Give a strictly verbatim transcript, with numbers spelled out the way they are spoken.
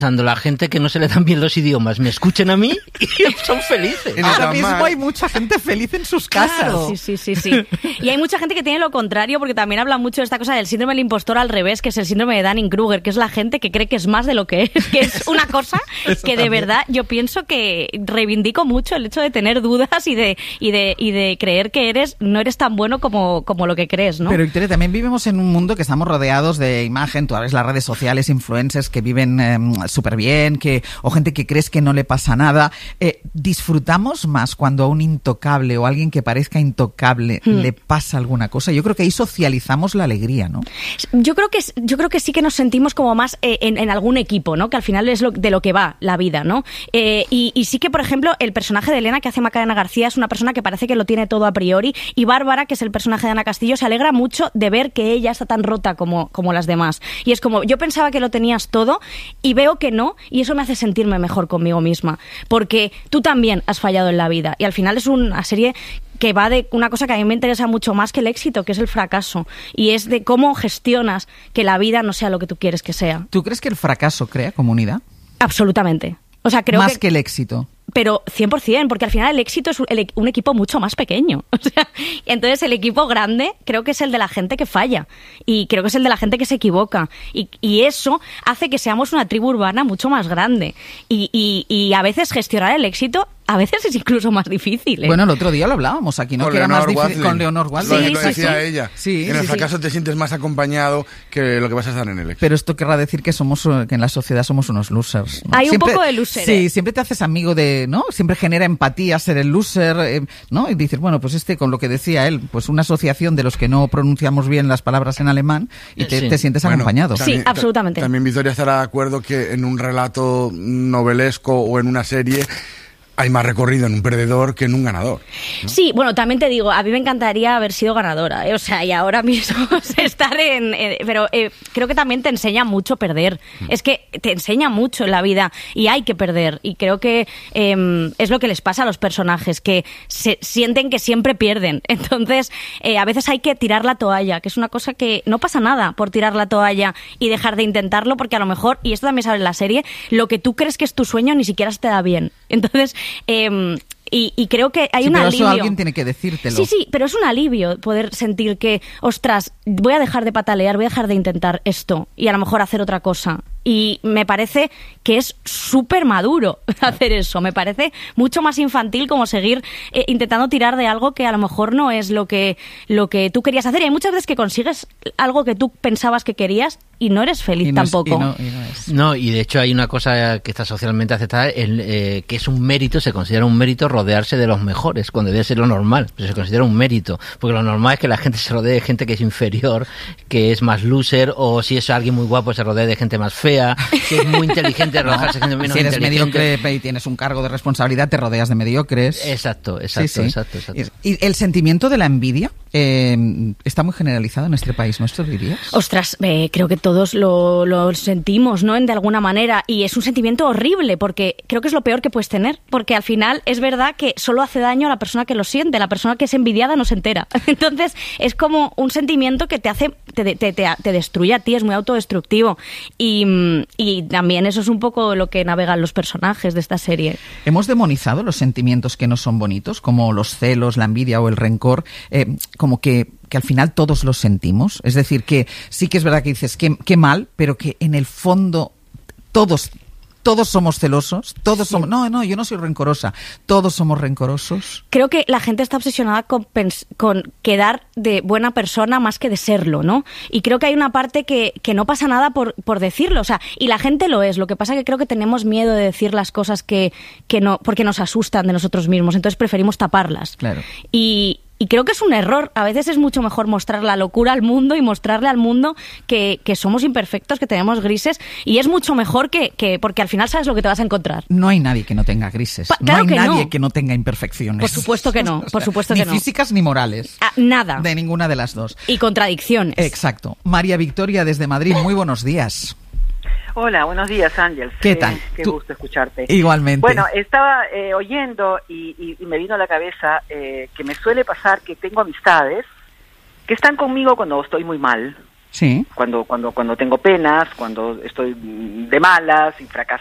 La gente que no se le dan bien los idiomas me escuchen a mí y son felices. Ahora mismo hay mucha gente feliz en sus casas. Claro. Sí, sí, sí, sí. Y hay mucha gente que tiene lo contrario, porque también habla mucho de esta cosa del síndrome del impostor al revés, que es el síndrome de Dunning-Kruger, que es la gente que cree que es más de lo que es, que es una cosa que de verdad yo pienso que reivindico mucho el hecho de tener dudas y de y de y de creer que eres no eres tan bueno como, como lo que crees, ¿no? Pero Victoria, también vivimos en un mundo que estamos rodeados de imagen, tú ves las redes sociales, influencers que viven eh, súper bien, que, o gente que crees que no le pasa nada. Eh, ¿Disfrutamos más cuando a un intocable o a alguien que parezca intocable hmm. le pasa alguna cosa? Yo creo que ahí socializamos la alegría, ¿no? Yo creo que, yo creo que sí que nos sentimos como más eh, en, en algún equipo, ¿no? Que al final es lo, de lo que va la vida, ¿no? Eh, y, y sí que, por ejemplo, el personaje de Elena que hace Macarena García es una persona que parece que lo tiene todo a priori, y Bárbara, que es el personaje de Ana Castillo, se alegra mucho de ver que ella está tan rota como, como las demás. Y es como, yo pensaba que lo tenías todo y veo que no, y eso me hace sentirme mejor conmigo misma, porque tú también has fallado en la vida, y al final es una serie que va de una cosa que a mí me interesa mucho más que el éxito, que es el fracaso, y es de cómo gestionas que la vida no sea lo que tú quieres que sea. ¿Tú crees que el fracaso crea comunidad? Absolutamente. O sea, creo más que, que el éxito. Pero cien por ciento, porque al final el éxito es un, el, un equipo mucho más pequeño. O sea, entonces el equipo grande creo que es el de la gente que falla, y creo que es el de la gente que se equivoca, y, y eso hace que seamos una tribu urbana mucho más grande, y, y, y a veces gestionar el éxito a veces es incluso más difícil, ¿eh? Bueno, el otro día lo hablábamos aquí, ¿no? Con que era Leonor más difícil con Leonor Watling. Watling. Sí, lo decía sí, ella. Sí, en el sí, fracaso sí. te sientes más acompañado que lo que vas a estar en el éxito. Pero esto querrá decir que somos que en la sociedad somos unos losers, ¿no? Hay siempre, un poco de loser. Sí, ¿eh? siempre te haces amigo de, ¿no? Siempre genera empatía ser el loser, eh, ¿no? Y dices, bueno, pues este, con lo que decía él, pues una asociación de los que no pronunciamos bien las palabras en alemán y te, sí. te sientes bueno, acompañado. También, sí, absolutamente. También Victoria estará de acuerdo que en un relato novelesco o en una serie hay más recorrido en un perdedor que en un ganador, ¿no? Sí, bueno, también te digo, a mí me encantaría haber sido ganadora, ¿eh? O sea, y ahora mismo estar en... en pero eh, creo que también te enseña mucho perder. Mm. Es que te enseña mucho en la vida y hay que perder. Y creo que eh, es lo que les pasa a los personajes, que se sienten que siempre pierden. Entonces, eh, a veces hay que tirar la toalla, que es una cosa que no pasa nada por tirar la toalla y dejar de intentarlo, porque a lo mejor, y esto también sale en la serie, lo que tú crees que es tu sueño ni siquiera se te da bien. Entonces... Eh, y, y creo que hay sí, un pero alivio. Eso alguien tiene que decírtelo. Sí, sí, pero es un alivio poder sentir que, ostras, voy a dejar de patalear, voy a dejar de intentar esto y a lo mejor hacer otra cosa. Y me parece que es súper maduro hacer eso. Me parece mucho más infantil como seguir eh, intentando tirar de algo que a lo mejor no es lo que, lo que tú querías hacer. Y hay muchas veces que consigues algo que tú pensabas que querías y no eres feliz y no tampoco. Es, y no, y no, es. no, y de hecho hay una cosa que está socialmente aceptada, el, eh, que es un mérito, se considera un mérito rodearse de los mejores, cuando debe ser lo normal, pero se considera un mérito, porque lo normal es que la gente se rodee de gente que es inferior, que es más loser, o si es alguien muy guapo se rodee de gente más fea, que es muy inteligente rodearse de gente menos inteligente. Si eres inteligente. mediocre y tienes un cargo de responsabilidad, te rodeas de mediocres. Exacto, exacto, sí, sí. exacto, exacto. ¿Y el sentimiento de la envidia eh, está muy generalizado en este país nuestro, dirías? Ostras, eh, creo que todos lo, lo sentimos, ¿no? De alguna manera, y es un sentimiento horrible, porque creo que es lo peor que puedes tener, porque al final es verdad que solo hace daño a la persona que lo siente, la persona que es envidiada no se entera. Entonces es como un sentimiento que te hace, te, te, te, te destruye a ti, es muy autodestructivo, y, y también eso es un poco lo que navegan los personajes de esta serie. Hemos demonizado los sentimientos que no son bonitos, como los celos, la envidia o el rencor, eh, como que que al final todos los sentimos. Es decir, que sí que es verdad que dices qué, qué mal, pero que en el fondo todos todos somos celosos, todos sí. somos... No, no, yo no soy rencorosa. Todos somos rencorosos. Creo que la gente está obsesionada con, pens- con quedar de buena persona más que de serlo, ¿no? Y creo que hay una parte que, que no pasa nada por, por decirlo, o sea, y la gente lo es. Lo que pasa es que creo que tenemos miedo de decir las cosas que, que no, porque nos asustan de nosotros mismos, entonces preferimos taparlas. Claro. Y... Y creo que es un error. A veces es mucho mejor mostrar la locura al mundo y mostrarle al mundo que, que somos imperfectos, que tenemos grises. Y es mucho mejor que, que... Porque al final sabes lo que te vas a encontrar. No hay nadie que no tenga grises. Pa- claro no hay que nadie no. que no tenga imperfecciones. Por supuesto que no. O sea, por supuesto ni que no. Ni físicas ni morales. Ah, nada. De ninguna de las dos. Y contradicciones. Exacto. María Victoria desde Madrid. Muy buenos días. Hola, buenos días, Ángel. ¿Qué tal? Eh, qué Tú... gusto escucharte. Igualmente. Bueno, estaba eh, oyendo y, y, y me vino a la cabeza eh, que me suele pasar que tengo amistades que están conmigo cuando estoy muy mal Sí. Cuando, cuando, cuando tengo penas, cuando estoy de malas y fracasé